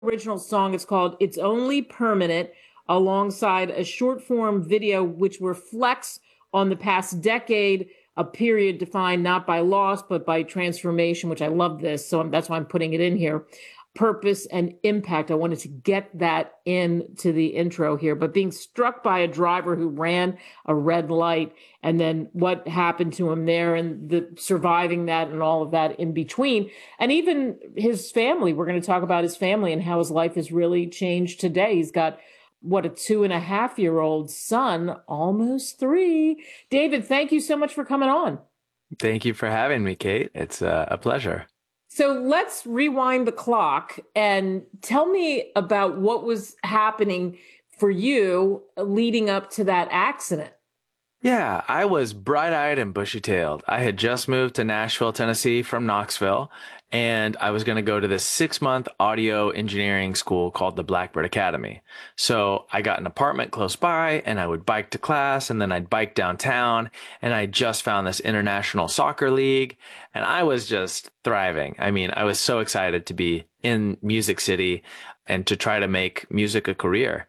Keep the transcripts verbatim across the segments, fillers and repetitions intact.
original song. It's called It's Only Permanent, alongside a short form video which reflects on the past decade, a period defined not by loss, but by transformation, which I love this. So that's why I'm putting it in here. Purpose and impact. I wanted to get that into the intro here, but being struck by a driver who ran a red light and then what happened to him there and the surviving that and all of that in between. And even his family, we're going to talk about his family and how his life has really changed today. He's got what, a two and a half year old son, almost three. David, thank you so much for coming on. Thank you for having me, Kate. It's uh, a pleasure. So let's rewind the clock and tell me about what was happening for you leading up to that accident. Yeah, I was bright-eyed and bushy-tailed. I had just moved to Nashville, Tennessee from Knoxville, and I was going to go to this six-month audio engineering school called the Blackbird Academy. So I got an apartment close by, and I would bike to class, and then I'd bike downtown, and I just found this international soccer league, and I was just thriving. I mean, I was so excited to be in Music City and to try to make music a career.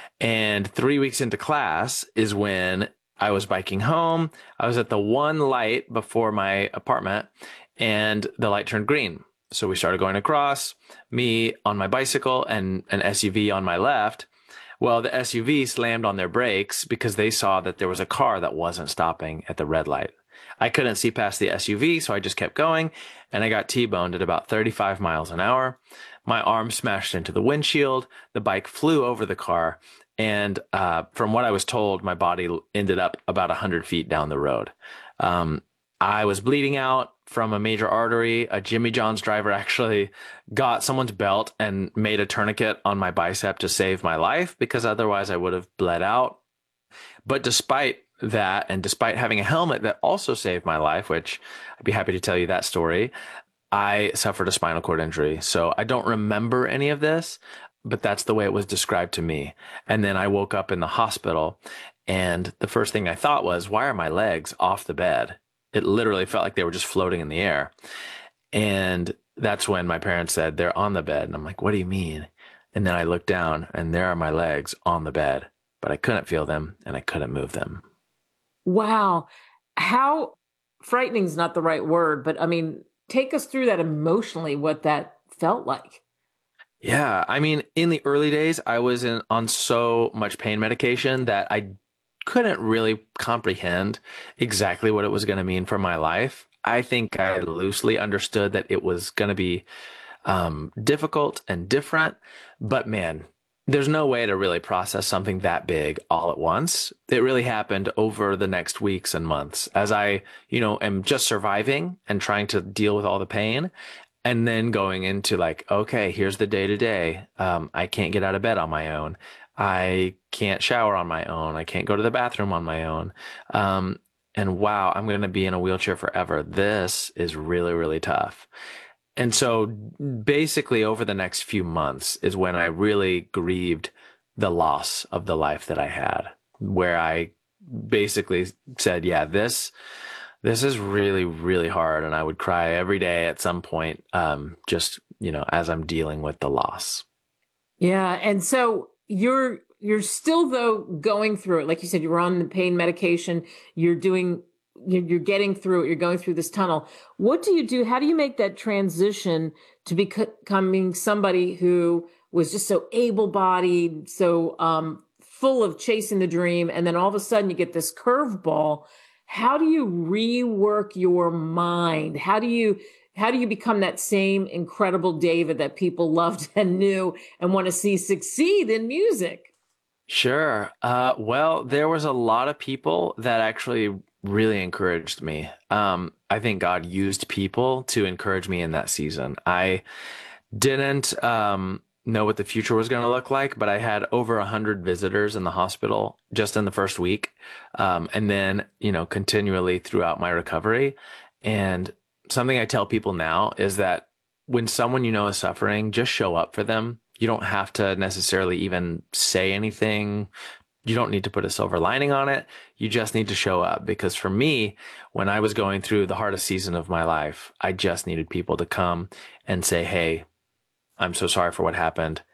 And three weeks into class is when I was biking home. I was at the one light before my apartment and the light turned green. So we started going across, me on my bicycle and an S U V on my left. Well, the S U V slammed on their brakes because they saw that there was a car that wasn't stopping at the red light. I couldn't see past the S U V, so I just kept going, and I got T-boned at about thirty-five miles an hour. My arm smashed into the windshield. The bike flew over the car. And uh, from what I was told, my body ended up about one hundred feet down the road. Um, I was bleeding out from a major artery. A Jimmy John's driver actually got someone's belt and made a tourniquet on my bicep to save my life, because otherwise I would have bled out. But despite that, and despite having a helmet that also saved my life, which I'd be happy to tell you that story, I suffered a spinal cord injury. So I don't remember any of this, but that's the way it was described to me. And then I woke up in the hospital, and the first thing I thought was, why are my legs off the bed? It literally felt like they were just floating in the air. And that's when my parents said, they're on the bed. And I'm like, what do you mean? And then I looked down, and there are my legs on the bed, but I couldn't feel them and I couldn't move them. Wow. How frightening is not the right word, but I mean, take us through that emotionally, what that felt like. Yeah, I mean, in the early days, I was in on so much pain medication that I couldn't really comprehend exactly what it was going to mean for my life. I think I loosely understood that it was going to be um, difficult and different, but man, there's no way to really process something that big all at once. It really happened over the next weeks and months as I, you know, am just surviving and trying to deal with all the pain. And then going into like, okay, here's the day to day. Um, I can't get out of bed on my own. I can't shower on my own. I can't go to the bathroom on my own. Um, and wow, I'm going to be in a wheelchair forever. This is really, really tough. And so basically over the next few months is when I really grieved the loss of the life that I had, where I basically said, yeah, this This is really, really hard. And I would cry every day at some point, um, just, you know, as I'm dealing with the loss. Yeah. And so you're, you're still though going through it. Like you said, you were on the pain medication, you're doing, you're, you're getting through it, you're going through this tunnel. What do you do? How do you make that transition to becoming somebody who was just so able-bodied, so um, full of chasing the dream, and then all of a sudden you get this curveball? How do you rework your mind? How do you how do you become that same incredible David that people loved and knew and want to see succeed in music? Sure. Uh, well, there was a lot of people that actually really encouraged me. Um, I think God used people to encourage me in that season. I didn't um, know what the future was going to look like, but I had over a hundred visitors in the hospital just in the first week. Um, and then, you know, continually throughout my recovery. And something I tell people now is that when someone you know is suffering, just show up for them. You don't have to necessarily even say anything. You don't need to put a silver lining on it. You just need to show up. Because for me, when I was going through the hardest season of my life, I just needed people to come and say, hey, I'm so sorry for what happened.